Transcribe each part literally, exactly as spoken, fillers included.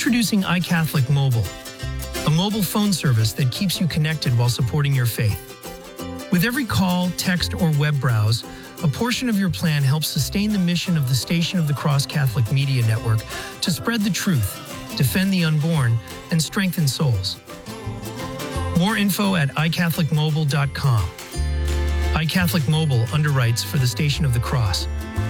Introducing iCatholic Mobile, a mobile phone service that keeps you connected while supporting your faith. With every call, text, or web browse, a portion of your plan helps sustain the mission of the Station of the Cross Catholic Media Network to spread the truth, defend the unborn, and strengthen souls. More info at i catholic mobile dot com. iCatholic Mobile underwrites for the Station of the Cross.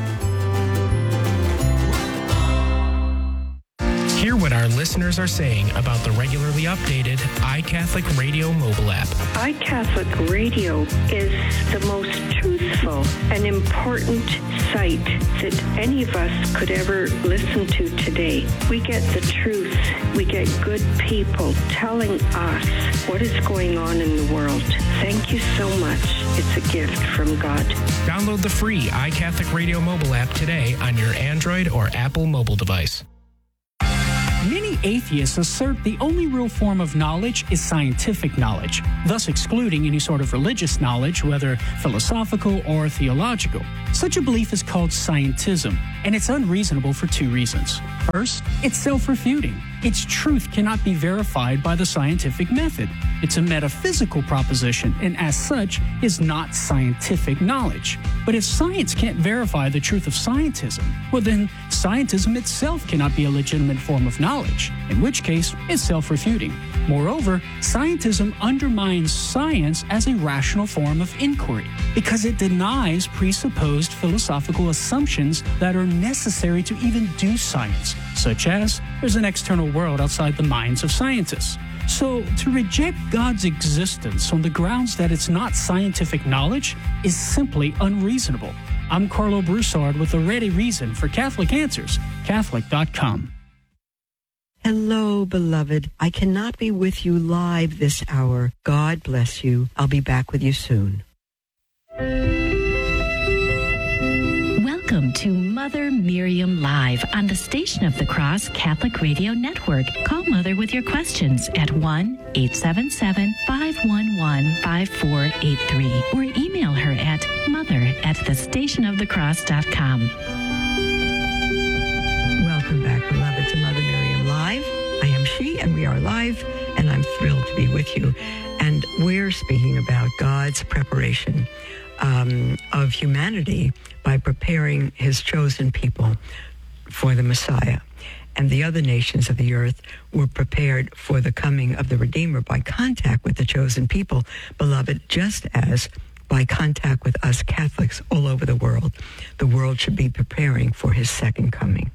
Hear what our listeners are saying about the regularly updated iCatholic Radio mobile app. iCatholic Radio is the most truthful and important site that any of us could ever listen to today. We get the truth. We get good people telling us what is going on in the world. Thank you so much. It's a gift from God. Download the free iCatholic Radio mobile app today on your Android or Apple mobile device. Many atheists assert the only real form of knowledge is scientific knowledge, thus excluding any sort of religious knowledge, whether philosophical or theological. Such a belief is called scientism, and it's unreasonable for two reasons. First, it's self-refuting. Its truth cannot be verified by the scientific method. It's a metaphysical proposition, and as such, is not scientific knowledge. But if science can't verify the truth of scientism, well then, scientism itself cannot be a legitimate form of knowledge, in which case, it's self-refuting. Moreover, scientism undermines science as a rational form of inquiry, because it denies presupposed philosophical assumptions that are necessary to even do science, such as there's an external world outside the minds of scientists. So, to reject God's existence on the grounds that it's not scientific knowledge is simply unreasonable. I'm Carlo Broussard with a ready reason for Catholic Answers, Catholic dot com. Hello, beloved. I cannot be with you live this hour. God bless you. I'll be back with you soon. Welcome to Mother Miriam Live on the Station of the Cross Catholic Radio Network. Call Mother with your questions at one eight seven seven, five one one, five four eight three or email her at mother at the station of the cross dot com. Welcome back, beloved, to Mother Miriam Live. I am she, and we are live, and I'm thrilled to be with you. And we're speaking about God's preparation um, of humanity by preparing his chosen people for the Messiah. And the other nations of the earth were prepared for the coming of the Redeemer by contact with the chosen people, beloved, just as by contact with us Catholics all over the world, the world should be preparing for his second coming.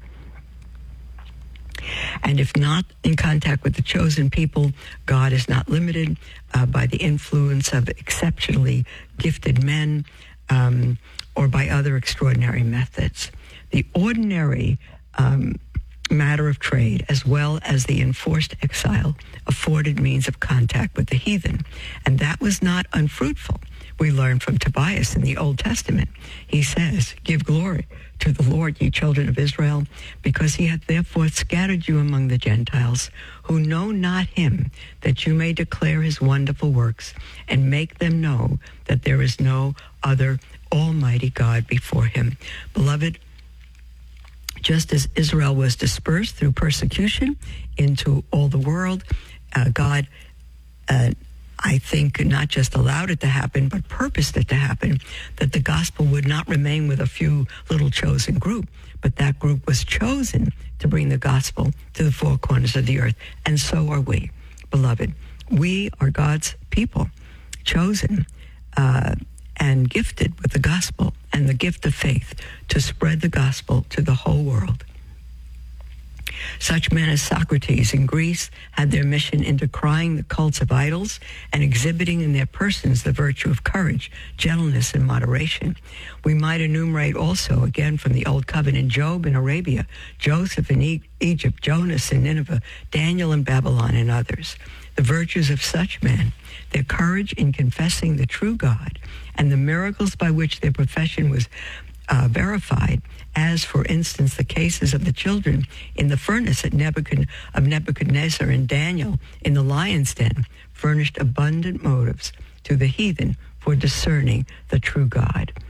And if not in contact with the chosen people, God is not limited uh, by the influence of exceptionally gifted men um, or by other extraordinary methods. The ordinary um, matter of trade, as well as the enforced exile, afforded means of contact with the heathen, and that was not unfruitful. We learn from Tobias in the Old Testament. He says, "Give glory to the Lord, ye children of Israel, because he hath therefore scattered you among the Gentiles, who know not him, that you may declare his wonderful works, and make them know that there is no other Almighty God before him." Beloved, just as Israel was dispersed through persecution into all the world, uh, God, uh, I think, not just allowed it to happen, but purposed it to happen, that the gospel would not remain with a few little chosen group, but that group was chosen to bring the gospel to the four corners of the earth. And so are we, beloved. We are God's people, chosen uh, and gifted with the gospel and the gift of faith to spread the gospel to the whole world. Such men as Socrates in Greece had their mission in decrying the cults of idols and exhibiting in their persons the virtue of courage, gentleness, and moderation. We might enumerate also, again from the Old Covenant, Job in Arabia, Joseph in e- Egypt, Jonas in Nineveh, Daniel in Babylon, and others. The virtues of such men, their courage in confessing the true God, and the miracles by which their profession was uh, verified, as, for instance, the cases of the children in the furnace at Nebuchad- of Nebuchadnezzar and Daniel in the lion's den, furnished abundant motives to the heathen for discerning the true God.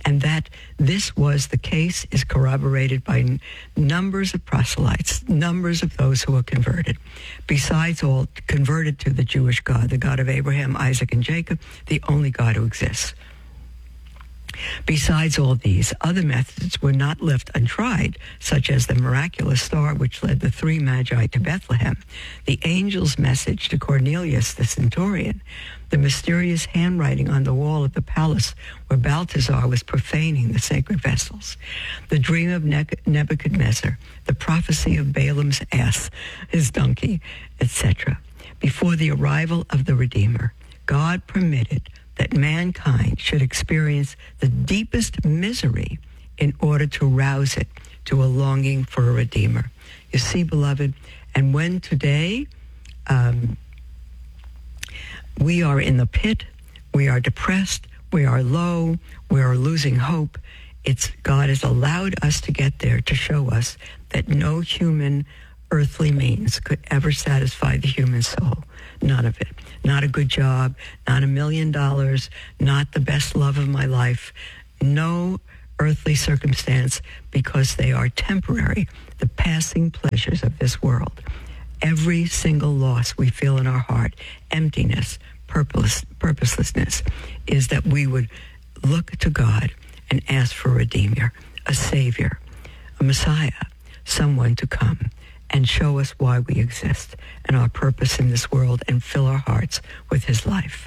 And that this was the case is corroborated by n- numbers of proselytes, numbers of those who were converted. Besides all, converted to the Jewish God, the God of Abraham, Isaac, and Jacob, the only God who exists. Besides all these, other methods were not left untried, such as the miraculous star which led the three magi to Bethlehem, the angel's message to Cornelius the centurion, the mysterious handwriting on the wall of the palace where Balthazar was profaning the sacred vessels, the dream of ne- Nebuchadnezzar, the prophecy of Balaam's ass, his donkey, et cetera. Before the arrival of the Redeemer, God permitted that mankind should experience the deepest misery in order to rouse it to a longing for a Redeemer. You see, beloved, and when today um, we are in the pit, we are depressed, we are low, we are losing hope, it's God has allowed us to get there to show us that no human earthly means could ever satisfy the human soul. None of it. Not a good job, not a million dollars, not the best love of my life. No earthly circumstance, because they are temporary, the passing pleasures of this world. Every single loss we feel in our heart, emptiness, purpose, purposelessness, is that we would look to God and ask for a Redeemer, a Savior, a Messiah, someone to come and show us why we exist and our purpose in this world and fill our hearts with his life.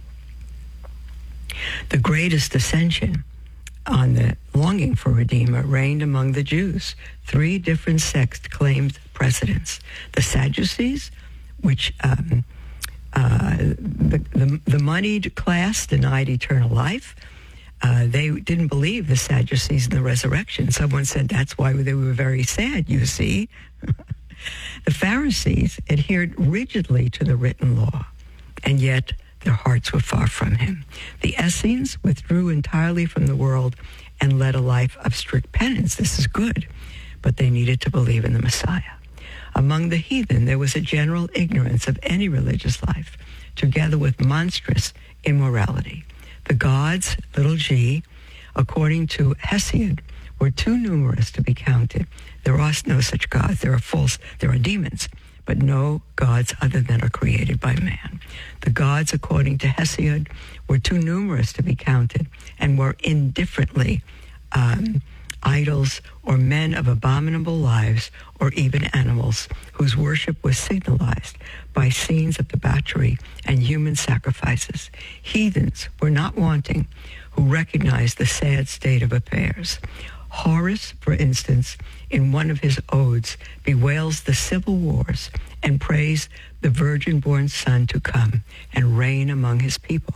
The greatest ascension on the longing for Redeemer reigned among the Jews. Three different sects claimed precedence. The Sadducees, which um, uh, the, the, the moneyed class denied eternal life. Uh, they didn't believe the Sadducees in the resurrection. Someone said that's why they were very sad, you see. The Pharisees adhered rigidly to the written law, and yet their hearts were far from him. The Essenes withdrew entirely from the world and led a life of strict penance. This is good, but they needed to believe in the Messiah. Among the heathen, there was a general ignorance of any religious life, together with monstrous immorality. The gods, little g, according to Hesiod, were too numerous to be counted. There are no such gods. There are false, there are demons, but no gods other than are created by man. The gods, according to Hesiod, were too numerous to be counted and were indifferently um, idols or men of abominable lives or even animals whose worship was signalized by scenes of debauchery and human sacrifices. Heathens were not wanting who recognized the sad state of affairs. Horace, for instance, in one of his odes, bewails the civil wars and prays the virgin-born son to come and reign among his people.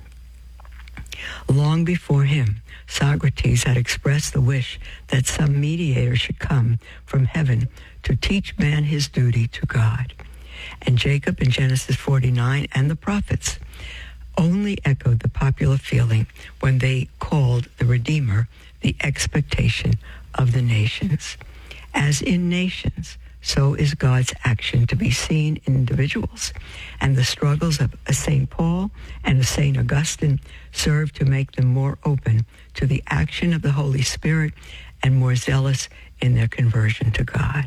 Long before him, Socrates had expressed the wish that some mediator should come from heaven to teach man his duty to God. And Jacob in Genesis forty-nine and the prophets only echoed the popular feeling when they called the Redeemer the expectation of the nations. As in nations, so is God's action to be seen in individuals. And the struggles of a Saint Paul and a Saint Augustine serve to make them more open to the action of the Holy Spirit and more zealous in their conversion to God.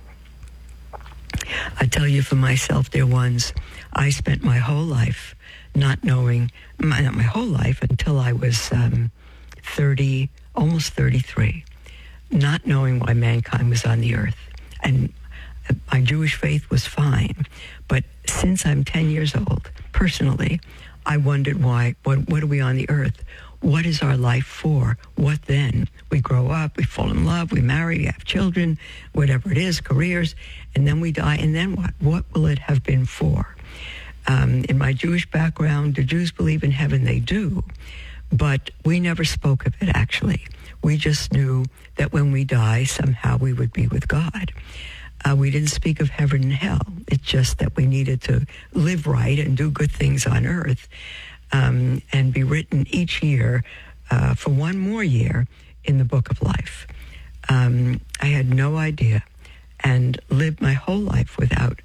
I tell you for myself, dear ones, I spent my whole life not knowing, my, not my whole life until I was um, thirty, almost thirty-three, not knowing why mankind was on the earth. And my Jewish faith was fine. But since I'm ten years old, personally, I wondered why, what, what are we on the earth? What is our life for? What then? We grow up, we fall in love, we marry, we have children, whatever it is, careers, and then we die, and then what? What will it have been for? Um, in my Jewish background, do Jews believe in heaven? They do. But we never spoke of it, actually. We just knew that when we die, somehow we would be with God. Uh, we didn't speak of heaven and hell. It's just that we needed to live right and do good things on earth um, and be written each year uh, for one more year in the book of life. Um, I had no idea and lived my whole life without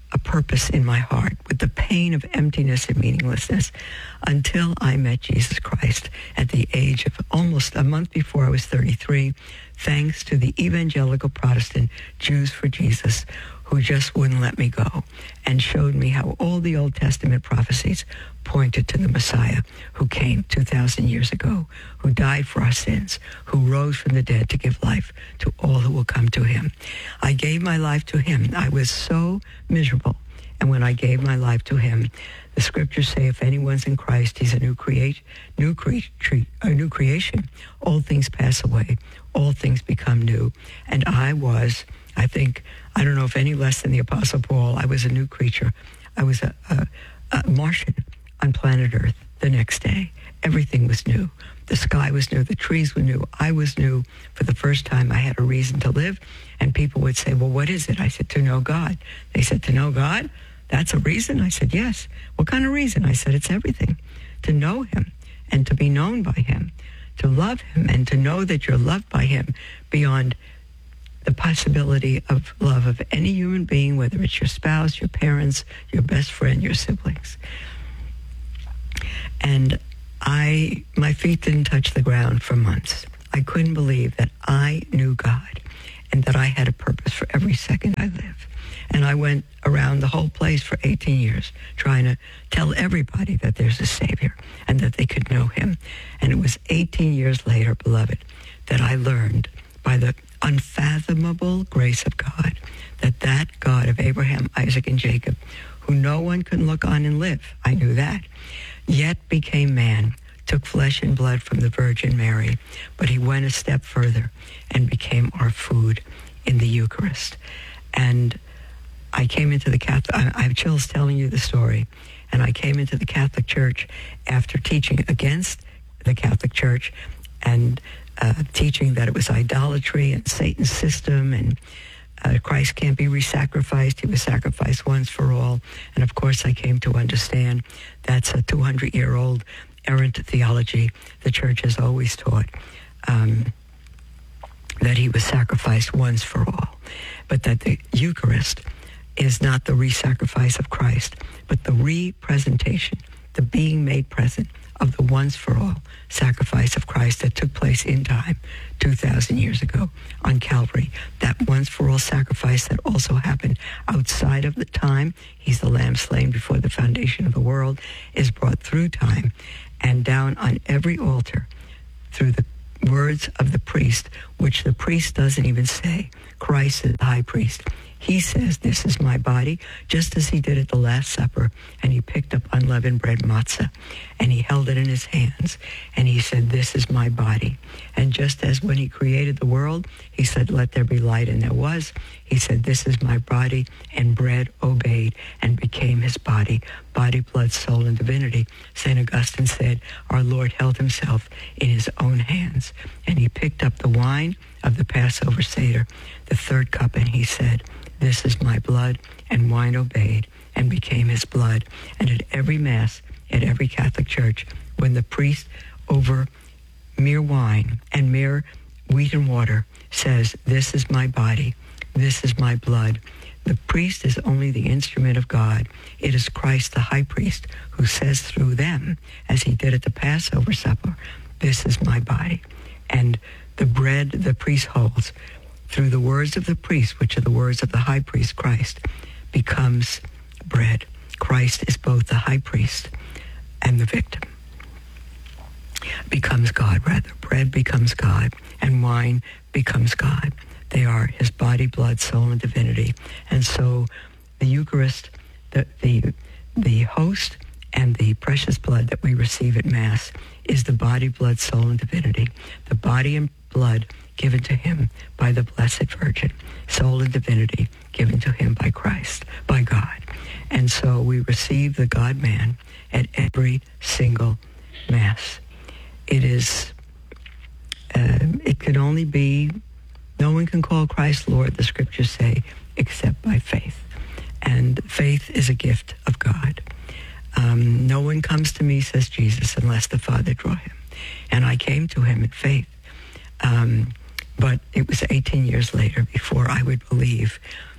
a purpose in my heart, with the pain of emptiness and meaninglessness, until I met Jesus Christ at the age of almost a month before I was thirty-three, thanks to the evangelical Protestant Jews for Jesus, who just wouldn't let me go and showed me how all the Old Testament prophecies pointed to the Messiah who came two thousand years ago, who died for our sins, who rose from the dead to give life to all who will come to him. I gave my life to him. I was so miserable. And when I gave my life to him, the scriptures say, if anyone's in Christ, he's a new create, new creature, a new creation. All things pass away. All things become new. And I was, I think, I don't know if any less than the Apostle Paul, I was a new creature. I was a, a, a Martian on planet Earth the next day. Everything was new. The sky was new. The trees were new. I was new. For the first time, I had a reason to live. And people would say, well, what is it? I said, to know God. They said, to know God? That's a reason? I said, yes. What kind of reason? I said, it's everything. To know him and to be known by him, to love him and to know that you're loved by him beyond the possibility of love of any human being, whether it's your spouse, your parents, your best friend, your siblings. And I, my feet didn't touch the ground for months. I couldn't believe that I knew God and that I had a purpose for every second I live. And I went around the whole place for eighteen years trying to tell everybody that there's a Savior and that they could know him. And it was eighteen years later, beloved, that I learned by the unfathomable grace of God that that God of Abraham, Isaac, and Jacob, who no one can look on and live, I knew that, yet became man, took flesh and blood from the Virgin Mary, but he went a step further and became our food in the Eucharist. And I came into the Catholic, I, I have chills telling you the story, and I came into the Catholic Church after teaching against the Catholic Church and uh, teaching that it was idolatry and Satan's system, and uh, Christ can't be re-sacrificed. He was sacrificed once for all. And of course, I came to understand that's a two hundred year old errant theology the Church has always taught, um, that he was sacrificed once for all, but that the Eucharist is not the re-sacrifice of Christ, but the re-presentation, the being made present of the once-for-all sacrifice of Christ that took place in time two thousand years ago on Calvary. That once-for-all sacrifice that also happened outside of the time, he's the lamb slain before the foundation of the world, is brought through time and down on every altar through the words of the priest, which the priest doesn't even say. Christ is the high priest. He says, this is my body, just as he did at the Last Supper, and he picked up unleavened bread, matzah, and he held it in his hands, and he said, this is my body. And just as when he created the world, he said, let there be light, and there was, he said, this is my body, and bread obeyed and became his body, body, blood, soul, and divinity. Saint Augustine said, our Lord held himself in his own hands, and he picked up the wine of the Passover Seder, the third cup, and he said, this is my blood, and wine obeyed and became his blood. And at every Mass, at every Catholic Church, when the priest over mere wine and mere wheat and water says, this is my body, this is my blood, the priest is only the instrument of God. It is Christ, the high priest, who says through them, as he did at the Passover supper, this is my body. And the bread the priest holds, through the words of the priest, which are the words of the high priest, Christ, becomes bread. Christ is both the high priest and the victim. Becomes God, rather. Bread becomes God, and wine becomes God. They are his body, blood, soul, and divinity. And so the Eucharist, the, the, the host and the precious blood that we receive at Mass is the body, blood, soul, and divinity. The body and blood given to him by the Blessed Virgin, soul and divinity given to him by Christ, by God. And so we receive the God-man at every single Mass. It is, uh, it can only be, no one can call Christ Lord, the scriptures say, except by faith. And faith is a gift of God. Um, no one comes to me, says Jesus, unless the Father draw him. And I came to him in faith. Um, but it was eighteen years later before I would believe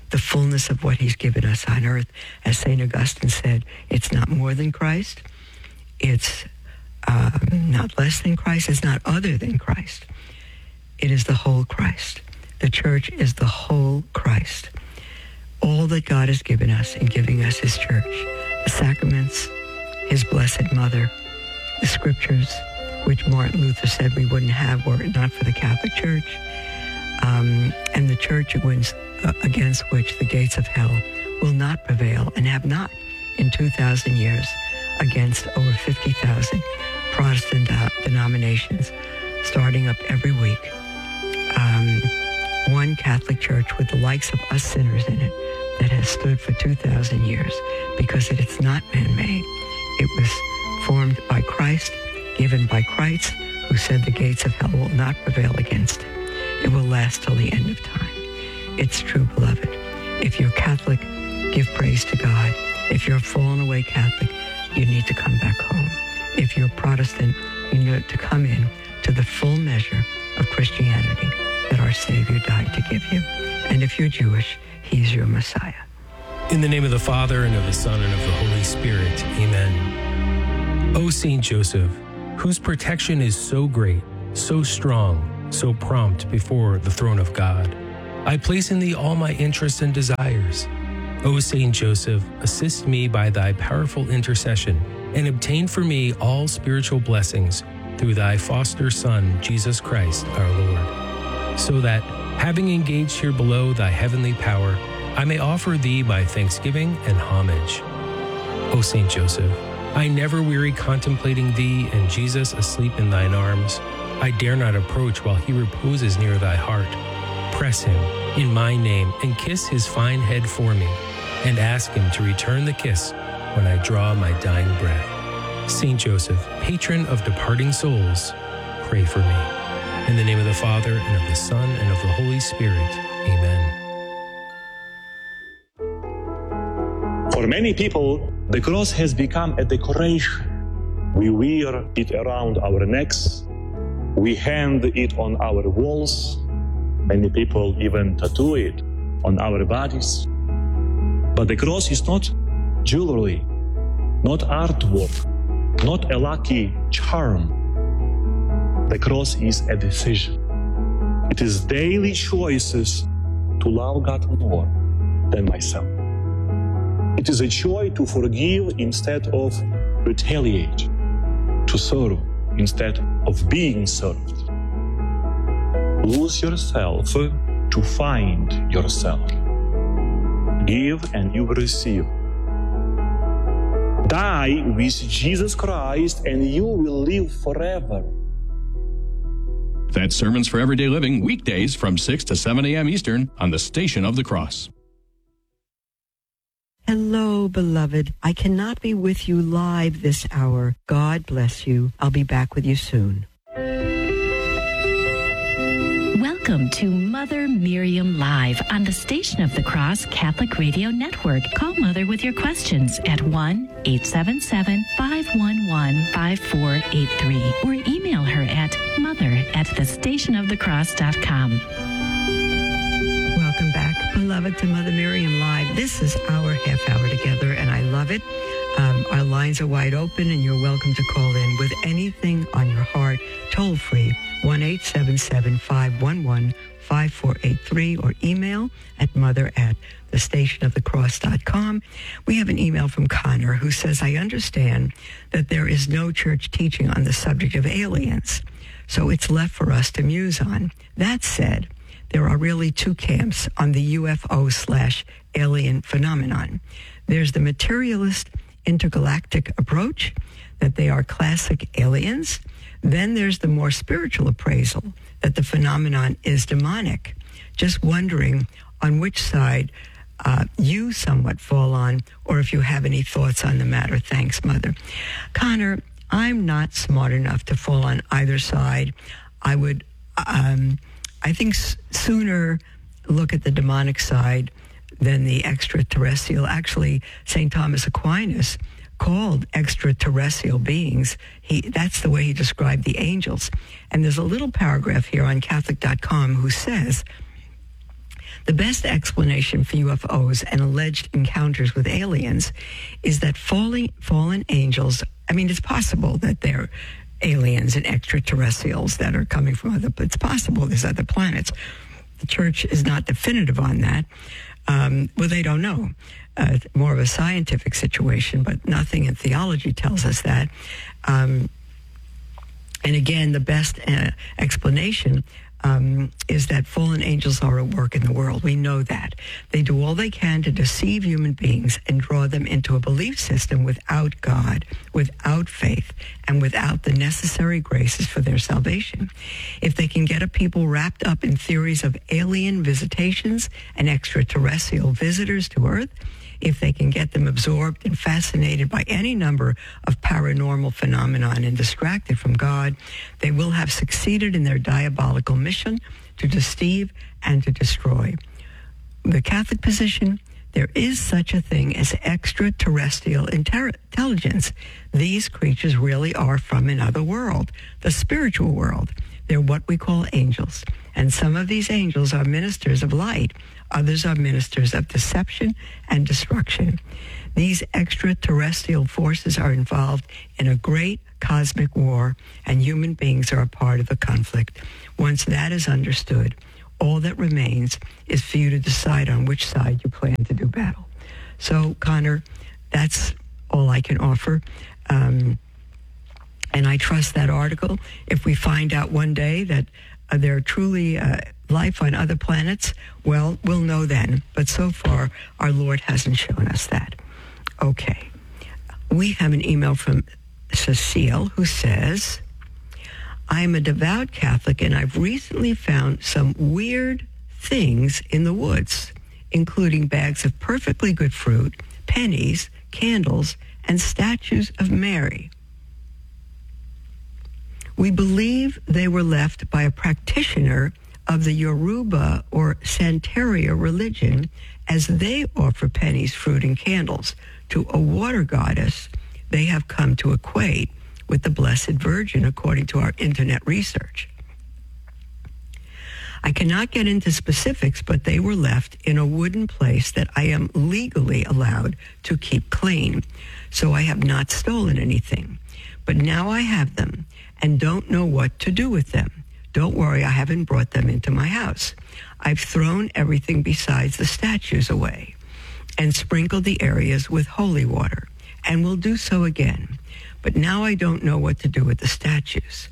the fullness of what he's given us on earth. As Saint Augustine said, it's not more than Christ. It's um, not less than Christ. It's not other than Christ. It is the whole Christ. The church is the whole Christ. All that God has given us in giving us his church, the sacraments, his blessed mother, the scriptures, which Martin Luther said we wouldn't have were it not for the Catholic Church, um, and the church against, uh, against which the gates of hell will not prevail and have not in two thousand years against over fifty thousand Protestant uh, denominations starting up every week. Um, one Catholic Church with the likes of us sinners in it that has stood for two thousand years because it is not man-made. It was formed by Christ, given by Christ, who said the gates of hell will not prevail against it. It will last till the end of time. It's true, beloved. If you're Catholic, give praise to God. If you're a fallen away Catholic, you need to come back home. If you're Protestant, you need to come in to the full measure of Christianity that our Savior died to give you. And if you're Jewish, he's your Messiah. In the name of the Father, and of the Son, and of the Holy Spirit. Amen. O Saint Joseph, whose protection is so great, so strong, so prompt before the throne of God, I place in thee all my interests and desires. O Saint Joseph, assist me by thy powerful intercession, and obtain for me all spiritual blessings through thy foster Son, Jesus Christ, our Lord, so that, having engaged here below thy heavenly power, I may offer thee my thanksgiving and homage. O Saint Joseph, I never weary contemplating thee and Jesus asleep in thine arms. I dare not approach while he reposes near thy heart. Press him in my name and kiss his fine head for me, and ask him to return the kiss when I draw my dying breath. Saint Joseph, patron of departing souls, pray for me. In the name of the Father, and of the Son, and of the Holy Spirit. Amen. For many people, the cross has become a decoration. We wear it around our necks. We hang it on our walls. Many people even tattoo it on our bodies. But the cross is not jewelry, not artwork, not a lucky charm. The cross is a decision. It is daily choices to love God more than myself. It is a choice to forgive instead of retaliate, to serve instead of being served. Lose yourself to find yourself. Give and you will receive. Die with Jesus Christ and you will live forever. That's Sermons for Everyday Living, weekdays from six to seven a.m. Eastern on the Station of the Cross. Hello, beloved. I cannot be with you live this hour. God bless you. I'll be back with you soon. Welcome to Mother Miriam Live on the Station of the Cross Catholic Radio Network. Call Mother with your questions at one eight seven seven, five one one, five four eight three or email her at mother at the station of the cross dot com. Welcome back, beloved, to Mother Miriam Live. This is our half hour together, and I love it. Um, our lines are wide open, and you're welcome to call in with anything on your heart, toll free, one eight seven seven, five one one, five four eight three, or email at mother at the station of the cross dot com. We have an email from Connor who says, I understand that there is no church teaching on the subject of aliens, so it's left for us to muse on. That said, there are really two camps on the U F O slash alien phenomenon. There's the materialist intergalactic approach, that they are classic aliens. Then there's the more spiritual appraisal, that the phenomenon is demonic. Just wondering on which side uh, you somewhat fall on, or if you have any thoughts on the matter. Thanks, Mother. Connor, I'm not smart enough to fall on either side. I would, um, I think s- sooner look at the demonic side than the extraterrestrial. Actually, Saint Thomas Aquinas called extraterrestrial beings, he that's the way he described the angels. And there's a little paragraph here on Catholic dot com who says, The best explanation for U F Os and alleged encounters with aliens is that falling, fallen angels, I mean, it's possible that they're aliens and extraterrestrials that are coming from other, it's possible there's other planets. The church is not definitive on that. Um, well, they don't know. Uh, more of a scientific situation, but nothing in theology tells us that. Um, and again, the best uh, explanation Um, is that fallen angels are at work in the world. We know that. They do all they can to deceive human beings and draw them into a belief system without God, without faith, and without the necessary graces for their salvation. If they can get a people wrapped up in theories of alien visitations and extraterrestrial visitors to Earth, if they can get them absorbed and fascinated by any number of paranormal phenomenon and distracted from God, they will have succeeded in their diabolical mission to deceive and to destroy. The Catholic position, there is such a thing as extraterrestrial inter- intelligence. These creatures really are from another world, the spiritual world. They're what we call angels. And some of these angels are ministers of light. Others are ministers of deception and destruction. These extraterrestrial forces are involved in a great cosmic war, and human beings are a part of the conflict. Once that is understood, all that remains is for you to decide on which side you plan to do battle. So, Connor, that's all I can offer. Um, and I trust that article. If we find out one day that uh, there are truly uh, life on other planets, well, we'll know then. But so far, our Lord hasn't shown us that. Okay. We have an email from Cecile who says, I am a devout Catholic and I've recently found some weird things in the woods, including bags of perfectly good fruit, pennies, candles, and statues of Mary. We believe they were left by a practitioner of the Yoruba or Santeria religion, as they offer pennies, fruit, and candles to a water goddess they have come to equate with the Blessed Virgin, according to our internet research. I cannot get into specifics, but they were left in a wooden place that I am legally allowed to keep clean, so I have not stolen anything. But now I have them and don't know what to do with them. Don't worry, I haven't brought them into my house. I've thrown everything besides the statues away and sprinkled the areas with holy water, and will do so again. But now I don't know what to do with the statues.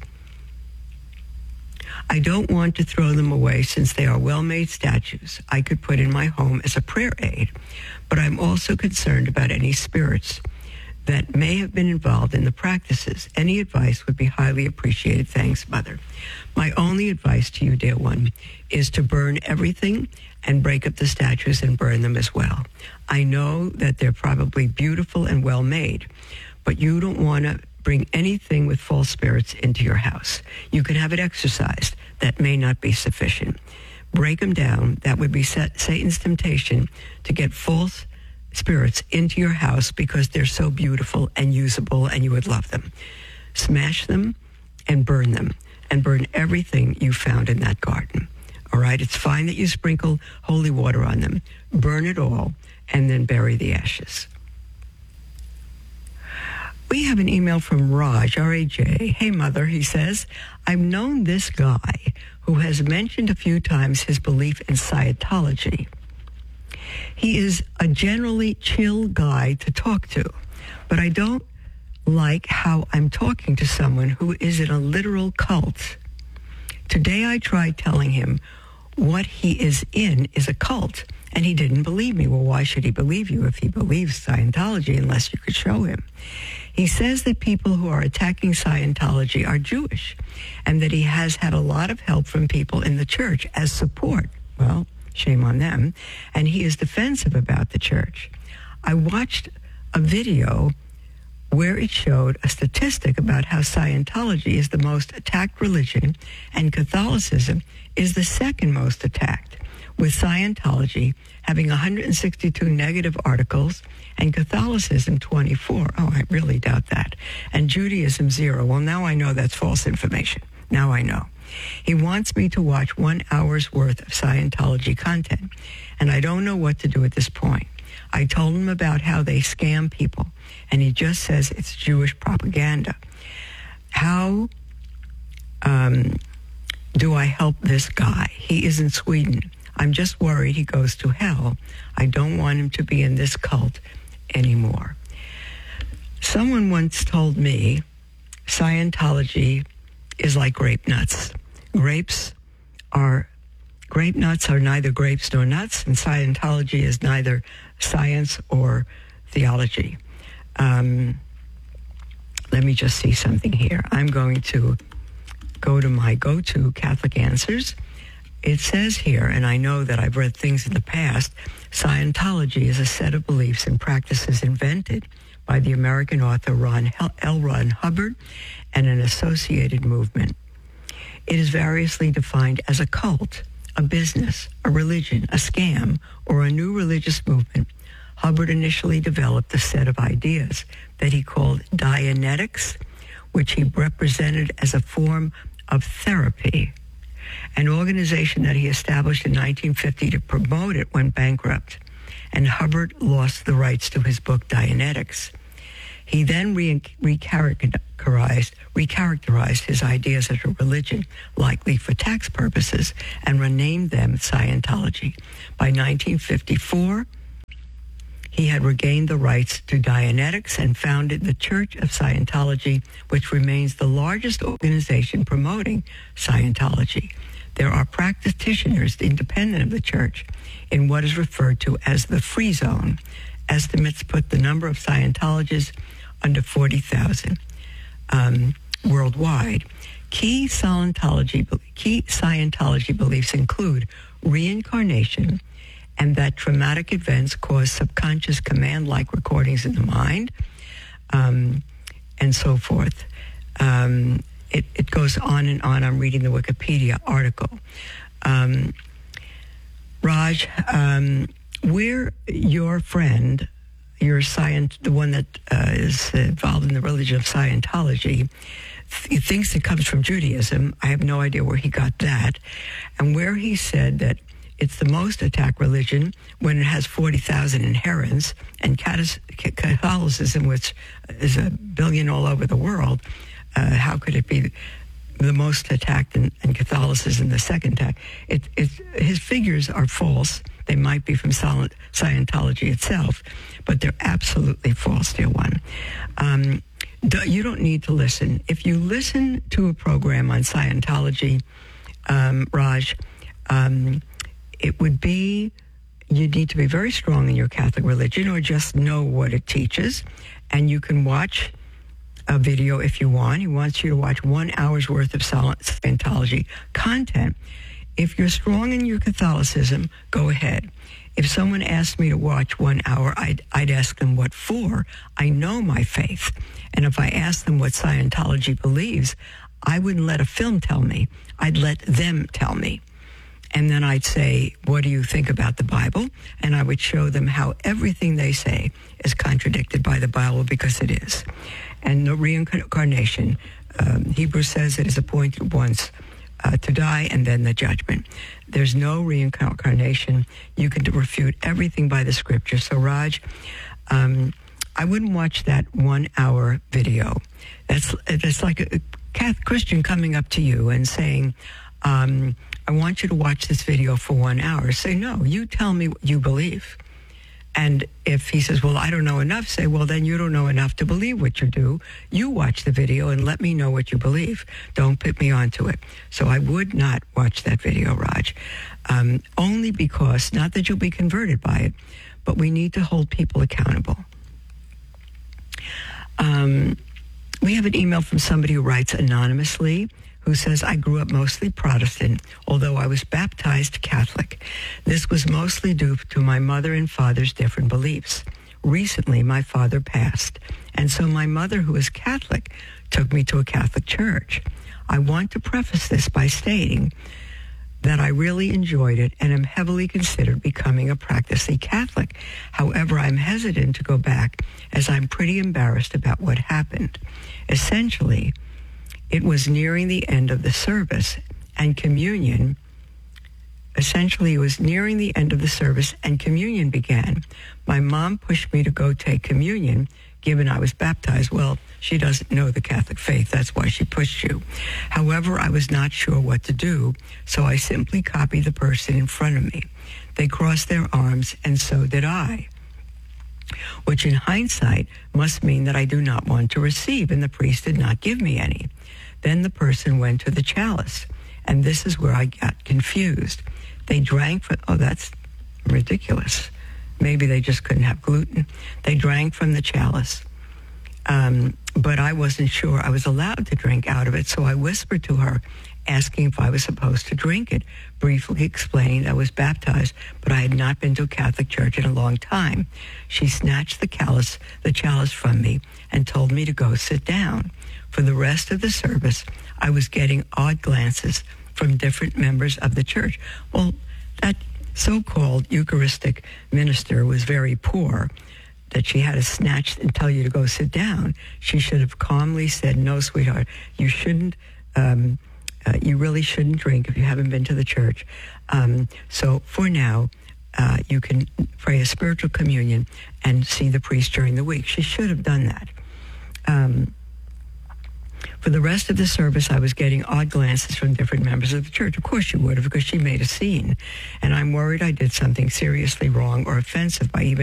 I don't want to throw them away since they are well-made statues I could put in my home as a prayer aid, but I'm also concerned about any spirits that may have been involved in the practices. Any advice would be highly appreciated. Thanks, Mother. My only advice to you, dear one, is to burn everything and break up the statues and burn them as well. I know that they're probably beautiful and well-made, but you don't want to bring anything with false spirits into your house. You can have it exorcised. That may not be sufficient. Break them down. That would be Satan's temptation to get false spirits into your house because they're so beautiful and usable and you would love them. Smash them and burn them, and burn everything you found in that garden. All right? It's fine that you sprinkle holy water on them. Burn it all and then bury the ashes. We have an email from Raj, R A J. Hey, Mother, he says, I've known this guy who has mentioned a few times his belief in Scientology. He is a generally chill guy to talk to, but I don't like how I'm talking to someone who is in a literal cult. Today I tried telling him what he is in is a cult, and he didn't believe me. Well, why should he believe you if he believes Scientology unless you could show him? He says that people who are attacking Scientology are Jewish, and that he has had a lot of help from people in the church as support. Well, shame on them. And he is defensive about the church. I watched a video where it showed a statistic about how Scientology is the most attacked religion and Catholicism is the second most attacked, with Scientology having one hundred sixty-two negative articles and Catholicism twenty-four. Oh, I really doubt that. And Judaism zero. Well, now I know that's false information. Now I know. He wants me to watch one hour's worth of Scientology content, and I don't know what to do at this point. I told him about how they scam people, and he just says it's Jewish propaganda. How um, do I help this guy? He is in Sweden. I'm just worried he goes to hell. I don't want him to be in this cult anymore. Someone once told me Scientology is like grape nuts. Grapes are, grape nuts are neither grapes nor nuts, and Scientology is neither science or theology. Um, let me just see something here. I'm going to go to my go-to Catholic Answers. It says here, and I know that I've read things in the past, Scientology is a set of beliefs and practices invented by the American author Ron L. Ron Hubbard and an associated movement. It is variously defined as a cult, a business, a religion, a scam, or a new religious movement. Hubbard initially developed a set of ideas that he called Dianetics, which he represented as a form of therapy. An organization that he established in nineteen fifty to promote it went bankrupt, and Hubbard lost the rights to his book Dianetics. He then re- recharacterized, recharacterized his ideas as a religion, likely for tax purposes, and renamed them Scientology. By nineteen fifty-four, he had regained the rights to Dianetics and founded the Church of Scientology, which remains the largest organization promoting Scientology. There are practitioners independent of the church in what is referred to as the free zone. Estimates put the number of Scientologists under forty thousand um, worldwide. Key Scientology, key Scientology beliefs include reincarnation, and that traumatic events cause subconscious command-like recordings in the mind, um, and so forth. Um, it, it goes on and on. I'm reading the Wikipedia article. Um, Raj, um, we're your friend, your science, the one that uh, is involved in the religion of Scientology, he thinks it comes from Judaism. I have no idea where he got that. And where he said that it's the most attacked religion when it has forty thousand adherents, and Catholicism, which is a billion all over the world, uh, how could it be the most attacked and, and Catholicism the second attack? It, it, his figures are false. They might be from Scientology itself, but they're absolutely false, dear one. Um, you don't need to listen. If you listen to a program on Scientology, um, Raj, um, it would be, you need to be very strong in your Catholic religion or just know what it teaches. And you can watch a video if you want. He wants you to watch one hour's worth of Scientology content. If you're strong in your Catholicism, go ahead. If someone asked me to watch one hour, I'd, I'd ask them what for. I know my faith. And if I asked them what Scientology believes, I wouldn't let a film tell me. I'd let them tell me. And then I'd say, what do you think about the Bible? And I would show them how everything they say is contradicted by the Bible, because it is. And the reincarnation, um, Hebrews says it is appointed once uh, to die and then the judgment. There's no reincarnation. You can refute everything by the scripture. So Raj, um, I wouldn't watch that one hour video. That's, that's like a Catholic Christian coming up to you and saying, um, I want you to watch this video for one hour. Say, no, you tell me what you believe. And if he says, well, I don't know enough, say, well, then you don't know enough to believe what you do. You watch the video and let me know what you believe. Don't put me onto it. So I would not watch that video, Raj, um, only because, not that you'll be converted by it, but we need to hold people accountable. Um, we have an email from somebody who writes anonymously, who says, I grew up mostly Protestant, although I was baptized Catholic. This was mostly due to my mother and father's different beliefs. Recently, my father passed, and so my mother, who is Catholic, took me to a Catholic church. I want to preface this by stating that I really enjoyed it and am heavily considered becoming a practicing Catholic. However, I'm hesitant to go back as I'm pretty embarrassed about what happened. Essentially, it was nearing the end of the service, and communion, essentially it was nearing the end of the service and communion began. My mom pushed me to go take communion, given I was baptized. Well, she doesn't know the Catholic faith. That's why she pushed you. However, I was not sure what to do, so I simply copied the person in front of me. They crossed their arms, and so did I, which in hindsight must mean that I do not want to receive, and the priest did not give me any. Then the person went to the chalice, and this is where I got confused. They drank from, oh, that's ridiculous. Maybe they just couldn't have gluten. They drank from the chalice, um, but I wasn't sure I was allowed to drink out of it, so I whispered to her, asking if I was supposed to drink it, briefly explained I was baptized, but I had not been to a Catholic church in a long time. She snatched the chalice, the chalice from me and told me to go sit down. For the rest of the service, I was getting odd glances from different members of the church. Well, that so-called Eucharistic minister was very poor, that she had to snatch and tell you to go sit down. She should have calmly said, no, sweetheart, you shouldn't, um, uh, you really shouldn't drink if you haven't been to the church. Um, so for now, uh, you can pray a spiritual communion and see the priest during the week. She should have done that. Um, For the rest of the service, I was getting odd glances from different members of the church. Of course you would have, because she made a scene. And I'm worried I did something seriously wrong or offensive by even